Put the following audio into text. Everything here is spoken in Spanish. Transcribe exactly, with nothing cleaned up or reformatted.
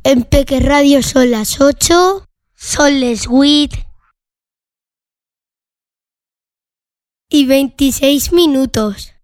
En Peque Radio son las ocho, son les huit y veintiséis minutos.